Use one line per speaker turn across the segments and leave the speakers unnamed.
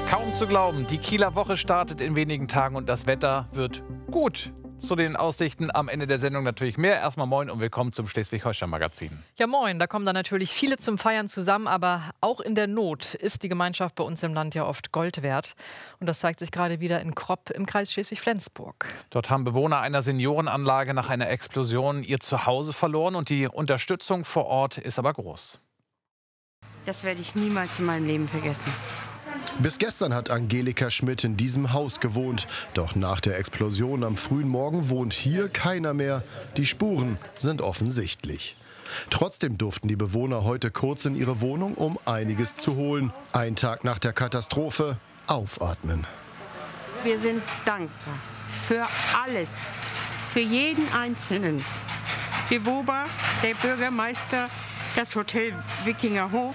Kaum zu glauben, die Kieler Woche startet in wenigen Tagen und das Wetter wird gut. Zu den Aussichten am Ende der Sendung natürlich mehr. Erstmal moin und willkommen zum Schleswig-Holstein-Magazin.
Ja moin, da kommen dann natürlich viele zum Feiern zusammen, aber auch in der Not ist die Gemeinschaft bei uns im Land ja oft Gold wert. Und das zeigt sich gerade wieder in Kropp im Kreis Schleswig-Flensburg.
Dort haben Bewohner einer Seniorenanlage nach einer Explosion ihr Zuhause verloren und die Unterstützung vor Ort ist aber groß.
Das werde ich niemals in meinem Leben vergessen.
Bis gestern hat Angelika Schmidt in diesem Haus gewohnt. Doch nach der Explosion am frühen Morgen wohnt hier keiner mehr. Die Spuren sind offensichtlich. Trotzdem durften die Bewohner heute kurz in ihre Wohnung, um einiges zu holen. Ein Tag nach der Katastrophe aufatmen.
Wir sind dankbar für alles, für jeden Einzelnen. Die WOBA, der Bürgermeister, das Hotel Wikingerhof.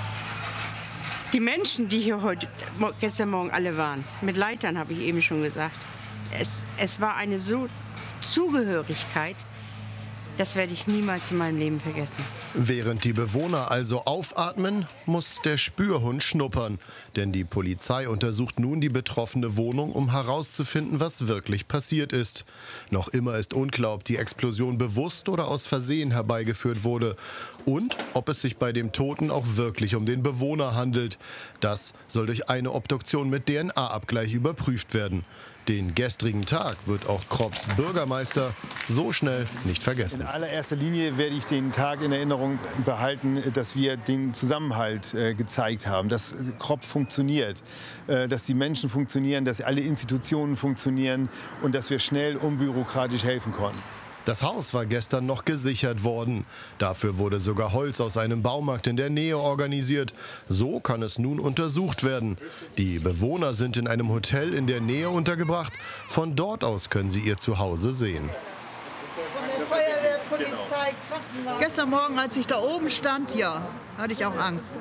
Die Menschen, die hier gestern Morgen alle waren, mit Leitern habe ich eben schon gesagt, es war eine so Zugehörigkeit, das werde ich niemals in meinem Leben vergessen.
Während die Bewohner also aufatmen, muss der Spürhund schnuppern. Denn die Polizei untersucht nun die betroffene Wohnung, um herauszufinden, was wirklich passiert ist. Noch immer ist unklar, ob die Explosion bewusst oder aus Versehen herbeigeführt wurde. Und ob es sich bei dem Toten auch wirklich um den Bewohner handelt. Das soll durch eine Obduktion mit DNA-Abgleich überprüft werden. Den gestrigen Tag wird auch Kropps Bürgermeister so schnell nicht vergessen.
In allererster Linie werde ich den Tag in Erinnerung behalten, dass wir den Zusammenhalt gezeigt haben, dass Kropp funktioniert, dass die Menschen funktionieren, dass alle Institutionen funktionieren und dass wir schnell unbürokratisch helfen konnten.
Das Haus war gestern noch gesichert worden. Dafür wurde sogar Holz aus einem Baumarkt in der Nähe organisiert. So kann es nun untersucht werden. Die Bewohner sind in einem Hotel in der Nähe untergebracht. Von dort aus können sie ihr Zuhause sehen.
Von der Feuerwehr, Polizei, Krankenwagen. Gestern Morgen, als ich da oben stand, ja, hatte ich auch Angst.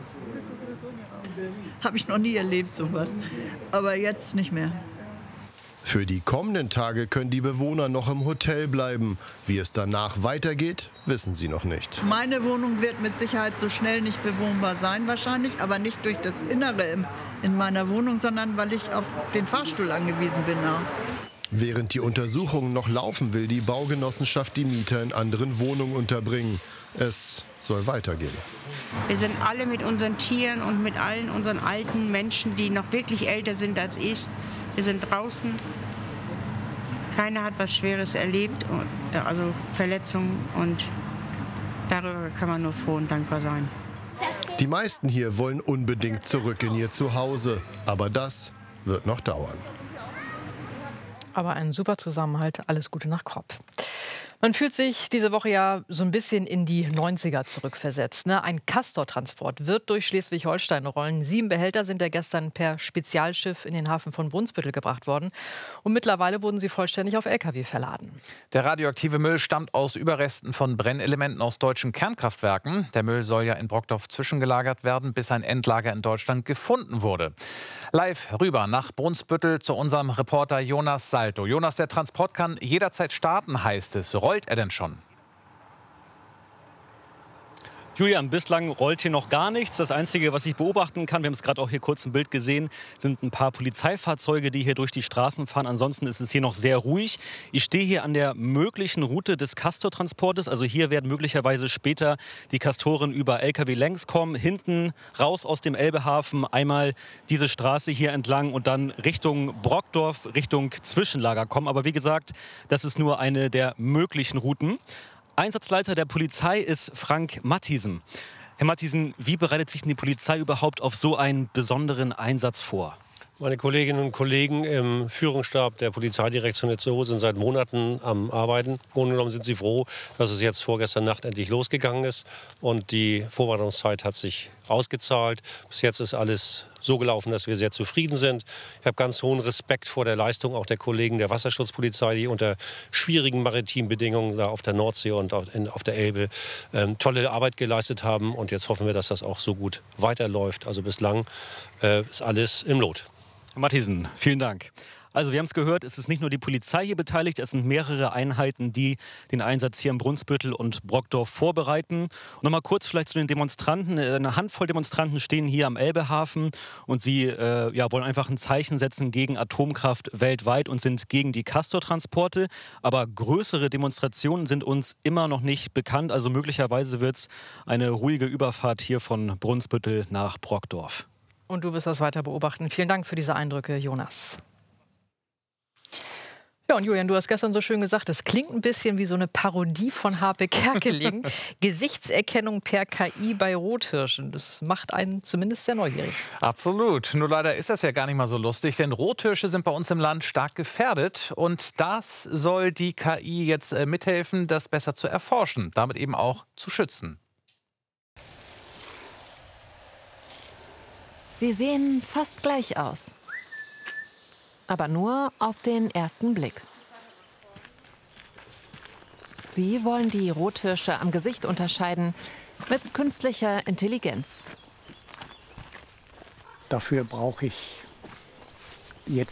Habe ich noch nie erlebt, sowas. Aber jetzt nicht mehr.
Für die kommenden Tage können die Bewohner noch im Hotel bleiben. Wie es danach weitergeht, wissen sie noch nicht.
Meine Wohnung wird mit Sicherheit so schnell nicht bewohnbar sein wahrscheinlich, aber nicht durch das Innere in meiner Wohnung, sondern weil ich auf den Fahrstuhl angewiesen bin. Ja.
Während die Untersuchungen noch laufen, will die Baugenossenschaft die Mieter in anderen Wohnungen unterbringen. Es soll weitergehen.
Wir sind alle mit unseren Tieren und mit allen unseren alten Menschen, die noch wirklich älter sind als ich. Wir sind draußen. Keiner hat was Schweres erlebt, also Verletzungen. Und darüber kann man nur froh und dankbar sein.
Die meisten hier wollen unbedingt zurück in ihr Zuhause. Aber das wird noch dauern.
Aber ein super Zusammenhalt. Alles Gute nach Kropp. Man fühlt sich diese Woche ja so ein bisschen in die 90er zurückversetzt. Ne? Ein Castor-Transport wird durch Schleswig-Holstein rollen. 7 Behälter sind ja gestern per Spezialschiff in den Hafen von Brunsbüttel gebracht worden. Und mittlerweile wurden sie vollständig auf Lkw verladen.
Der radioaktive Müll stammt aus Überresten von Brennelementen aus deutschen Kernkraftwerken. Der Müll soll ja in Brockdorf zwischengelagert werden, bis ein Endlager in Deutschland gefunden wurde. Live rüber nach Brunsbüttel zu unserem Reporter Jonas Salto. Jonas, der Transport kann jederzeit starten, heißt es. Rollt er denn schon?
Julian, bislang rollt hier noch gar nichts. Das Einzige, was ich beobachten kann, wir haben es gerade auch hier kurz im Bild gesehen, sind ein paar Polizeifahrzeuge, die hier durch die Straßen fahren. Ansonsten ist es hier noch sehr ruhig. Ich stehe hier an der möglichen Route des Castor-Transportes. Also hier werden möglicherweise später die Castoren über Lkw längs kommen, hinten raus aus dem Elbehafen, einmal diese Straße hier entlang und dann Richtung Brockdorf, Richtung Zwischenlager kommen. Aber wie gesagt, das ist nur eine der möglichen Routen. Einsatzleiter der Polizei ist Frank Mathiesen. Herr Mathiesen, wie bereitet sich denn die Polizei überhaupt auf so einen besonderen Einsatz vor?
Meine Kolleginnen und Kollegen im Führungsstab der Polizeidirektion Itzehoe sind seit Monaten am Arbeiten. Im Grunde genommen sind sie froh, dass es jetzt vorgestern Nacht endlich losgegangen ist. Und die Vorbereitungszeit hat sich ausgezahlt. Bis jetzt ist alles so gelaufen, dass wir sehr zufrieden sind. Ich habe ganz hohen Respekt vor der Leistung auch der Kollegen der Wasserschutzpolizei, die unter schwierigen maritimen Bedingungen da auf der Nordsee und auf der Elbe tolle Arbeit geleistet haben. Und jetzt hoffen wir, dass das auch so gut weiterläuft. Also bislang ist alles im Lot.
Herr Mathiesen, vielen Dank. Also wir haben es gehört, es ist nicht nur die Polizei hier beteiligt, es sind mehrere Einheiten, die den Einsatz hier in Brunsbüttel und Brockdorf vorbereiten. Und nochmal kurz vielleicht zu den Demonstranten. Eine Handvoll Demonstranten stehen hier am Elbehafen und sie wollen einfach ein Zeichen setzen gegen Atomkraft weltweit und sind gegen die Castor-Transporte. Aber größere Demonstrationen sind uns immer noch nicht bekannt. Also möglicherweise wird es eine ruhige Überfahrt hier von Brunsbüttel nach Brockdorf.
Und du wirst das weiter beobachten. Vielen Dank für diese Eindrücke, Jonas. Ja, und Julian, du hast gestern so schön gesagt, es klingt ein bisschen wie so eine Parodie von Harpe Kerkeling. Gesichtserkennung per KI bei Rothirschen. Das macht einen zumindest sehr neugierig.
Absolut. Nur leider ist das ja gar nicht mal so lustig, denn Rothirsche sind bei uns im Land stark gefährdet. Und das soll die KI jetzt mithelfen, das besser zu erforschen, damit eben auch zu schützen.
Sie sehen fast gleich aus. Aber nur auf den ersten Blick. Sie wollen die Rothirsche am Gesicht unterscheiden mit künstlicher Intelligenz.
Dafür brauche ich jetzt